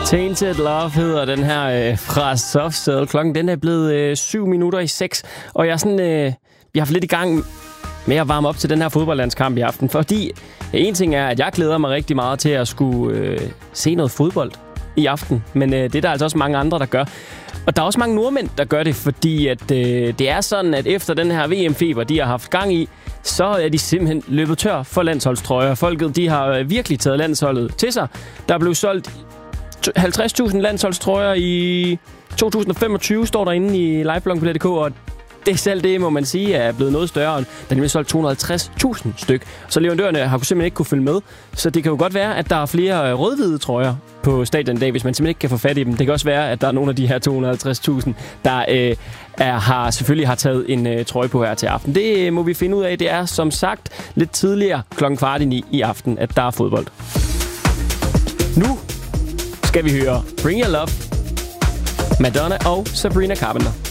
Tainted Love hedder den her fra Soft Cell. Klokken den er blevet 7:07, og jeg er sådan, jeg har haft lidt i gang med at varme op til den her fodboldlandskamp i aften, fordi en ting er, at jeg glæder mig rigtig meget til at skulle se noget fodbold i aften, men det er der altså også mange andre, der gør. Og der er også mange nordmænd, der gør det, fordi at, det er sådan, at efter den her VM-feber, de har haft gang i, så er de simpelthen løbet tør for landsholdstrøjer. Folket, de har virkelig taget landsholdet til sig. Der blev solgt 50.000 landsholdstrøjer i 2025, står der inde i livebloggen.dk, og det selv det, må man sige, er blevet noget større. Der er nemlig solgt 250.000 styk. Så leverandørerne har simpelthen ikke kunne følge med. Så det kan jo godt være, at der er flere rødhvide trøjer på stadion i dag, hvis man simpelthen ikke kan få fat i dem. Det kan også være, at der er nogle af de her 250.000, der selvfølgelig har taget en trøje på her til aften. Det må vi finde ud af. Det er som sagt lidt tidligere 8:15 i aften, at der er fodbold. Nu skal vi høre Bring Your Love, Madonna og Sabrina Carpenter.